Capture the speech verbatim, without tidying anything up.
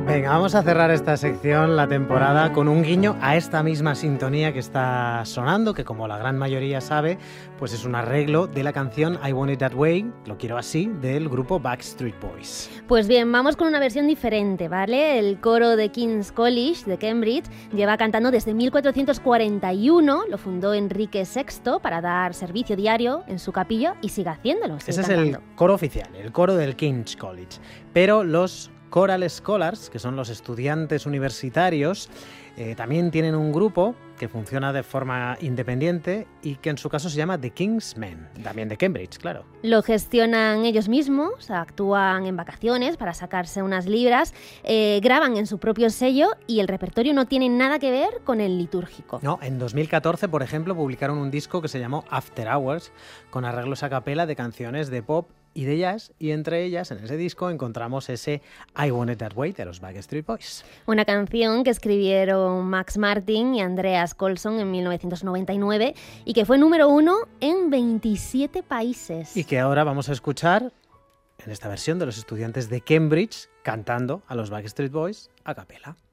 Venga, vamos a cerrar esta sección, la temporada, con un guiño a esta misma sintonía que está sonando, que como la gran mayoría sabe, pues es un arreglo de la canción I Want It That Way, Lo Quiero Así, del grupo Backstreet Boys. Pues bien, vamos con una versión diferente, ¿vale? El coro de King's College de Cambridge lleva cantando desde mil cuatrocientos cuarenta y uno, lo fundó Enrique sexto para dar servicio diario en su capilla y sigue haciéndolo. Sigue Ese cantando. es el coro oficial, el coro del King's College, pero los Choral Scholars, que son los estudiantes universitarios, eh, también tienen un grupo que funciona de forma independiente y que en su caso se llama The King's Men, también de Cambridge, claro. Lo gestionan ellos mismos, actúan en vacaciones para sacarse unas libras, eh, graban en su propio sello y el repertorio no tiene nada que ver con el litúrgico. No, en dos mil catorce, por ejemplo, publicaron un disco que se llamó After Hours, con arreglos a capela de canciones de pop y de jazz, y entre ellas, en ese disco, encontramos ese I Want It That Way de los Backstreet Boys. Una canción que escribieron Max Martin y Andreas Colson en mil novecientos noventa y nueve y que fue número uno en veintisiete países. Y que ahora vamos a escuchar en esta versión de los estudiantes de Cambridge cantando a los Backstreet Boys a capela.